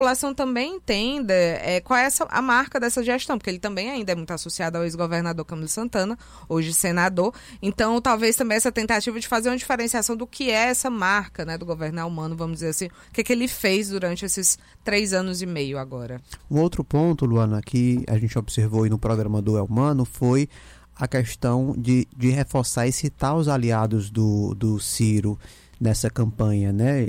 população também entenda qual é a marca dessa gestão, porque ele também ainda é muito associado ao ex-governador Camilo Santana, hoje senador. Então, talvez também essa tentativa de fazer uma diferenciação do que é essa marca, né, do governo Elmano, vamos dizer assim, o que ele fez durante esses 3 anos e meio agora. Um outro ponto, Luana, que a gente observou aí no programa do Elmano foi a questão de reforçar e citar os aliados do Ciro nessa campanha, né?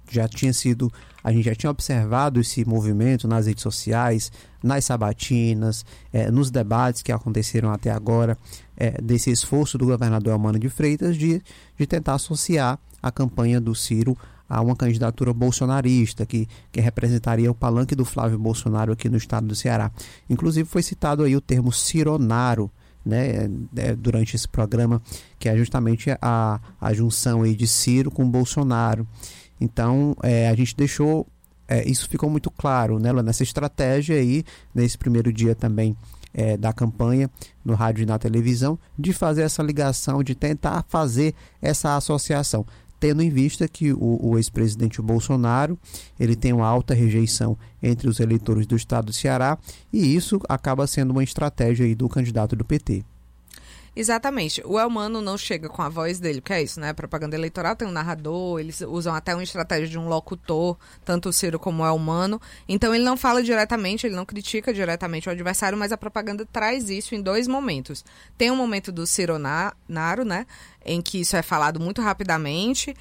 A gente já tinha observado esse movimento nas redes sociais, nas sabatinas, nos debates que aconteceram até agora, desse esforço do governador Elmano de Freitas de tentar associar a campanha do Ciro a uma candidatura bolsonarista, que representaria o palanque do Flávio Bolsonaro aqui no estado do Ceará. Inclusive foi citado aí o termo cironaro, né, durante esse programa, que é justamente a junção aí de Ciro com Bolsonaro. Então, a gente deixou, isso ficou muito claro, né, nessa estratégia aí, nesse primeiro dia também da campanha, no rádio e na televisão, de fazer essa ligação, de tentar fazer essa associação, tendo em vista que o ex-presidente Bolsonaro, ele tem uma alta rejeição entre os eleitores do estado do Ceará, e isso acaba sendo uma estratégia aí do candidato do PT. Exatamente. O Elmano não chega com a voz dele, porque é isso, né? A propaganda eleitoral tem um narrador, eles usam até uma estratégia de um locutor, tanto o Ciro como o Elmano. Então ele não fala diretamente, ele não critica diretamente o adversário, mas a propaganda traz isso em 2 momentos. Tem um momento do cironaro, né? Em que isso é falado muito rapidamente,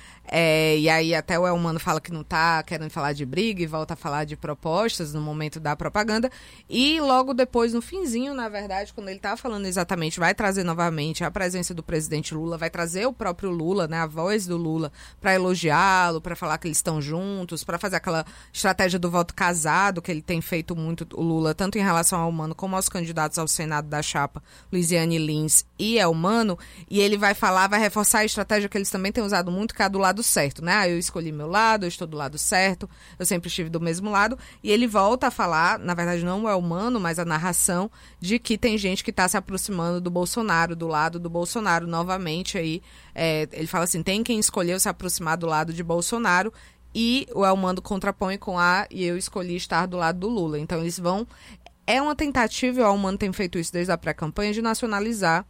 e aí até o Elmano fala que não está querendo falar de briga e volta a falar de propostas no momento da propaganda, e logo depois, no finzinho, na verdade, quando ele está falando exatamente, vai trazer novamente a presença do presidente Lula, vai trazer o próprio Lula, né, a voz do Lula, para elogiá-lo, para falar que eles estão juntos, para fazer aquela estratégia do voto casado, que ele tem feito muito, o Lula, tanto em relação ao Elmano como aos candidatos ao Senado da chapa, Luiziane Lins e Elmano, e ele vai reforçar a estratégia que eles também têm usado muito, que é a do lado certo, né? Eu escolhi meu lado, eu estou do lado certo, eu sempre estive do mesmo lado, e ele volta a falar, na verdade não é humano, mas a narração, de que tem gente que está se aproximando do Bolsonaro, do lado do Bolsonaro, novamente aí, ele fala assim, tem quem escolheu se aproximar do lado de Bolsonaro, e o Elmano contrapõe com e eu escolhi estar do lado do Lula. Então eles vão... É uma tentativa, e o Elmano tem feito isso desde a pré-campanha, de nacionalizar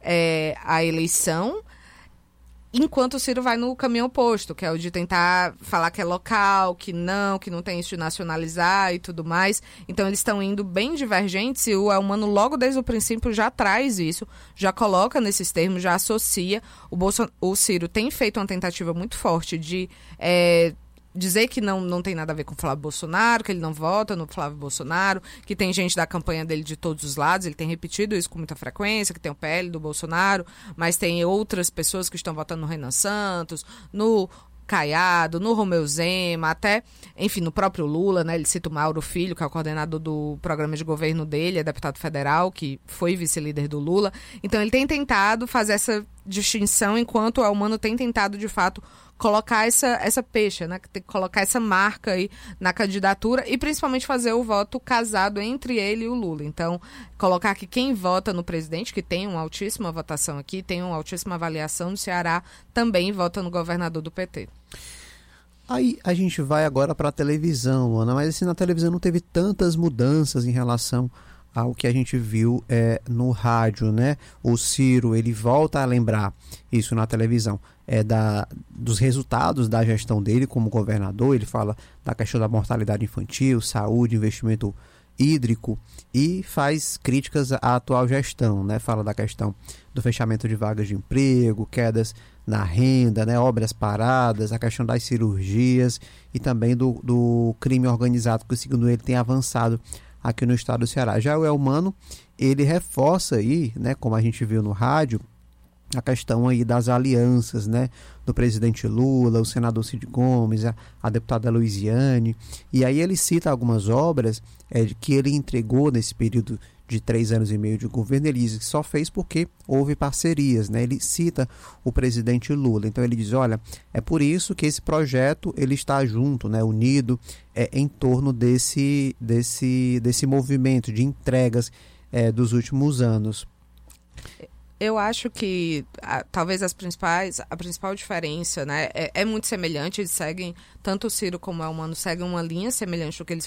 a eleição, enquanto o Ciro vai no caminho oposto, que é o de tentar falar que é local, que não tem isso de nacionalizar e tudo mais. Então eles estão indo bem divergentes, e o Elmano logo desde o princípio já traz isso, já coloca nesses termos, já associa. O Ciro tem feito uma tentativa muito forte de dizer que não tem nada a ver com o Flávio Bolsonaro, que ele não vota no Flávio Bolsonaro, que tem gente da campanha dele de todos os lados, ele tem repetido isso com muita frequência, que tem o PL do Bolsonaro, mas tem outras pessoas que estão votando no Renan Santos, no Caiado, no Romeu Zema, até, enfim, no próprio Lula, né? Ele cita o Mauro Filho, que é o coordenador do programa de governo dele, é deputado federal, que foi vice-líder do Lula. Então ele tem tentado fazer essa distinção, enquanto o Elmano tem tentado, de fato, colocar essa pecha, né? Colocar essa marca aí na candidatura e principalmente fazer o voto casado entre ele e o Lula. Então, colocar que quem vota no presidente, que tem uma altíssima votação aqui, tem uma altíssima avaliação no Ceará, também vota no governador do PT. Aí a gente vai agora para a televisão, Ana, mas assim, na televisão não teve tantas mudanças em relação ao que a gente viu no rádio, né? O Ciro, ele volta a lembrar isso na televisão, dos resultados da gestão dele como governador. Ele fala da questão da mortalidade infantil, saúde, investimento hídrico, e faz críticas à atual gestão, né? Fala da questão do fechamento de vagas de emprego, quedas na renda, né? Obras paradas, a questão das cirurgias e também do crime organizado, que, segundo ele, tem avançado aqui no estado do Ceará. Já o Elmano, ele reforça aí, né, como a gente viu no rádio, a questão aí das alianças, né, do presidente Lula, o senador Cid Gomes, a deputada Luiziane, e aí ele cita algumas obras que ele entregou nesse período de 3 anos e meio de governo. Ele diz que só fez porque houve parcerias, né? Ele cita o presidente Lula. Então ele diz, olha, é por isso que esse projeto ele está junto, né, unido em torno desse movimento de entregas dos últimos anos. Eu acho que talvez a principal diferença, né, é muito semelhante. Eles seguem, tanto o Ciro como o Elmano seguem uma linha semelhante do que eles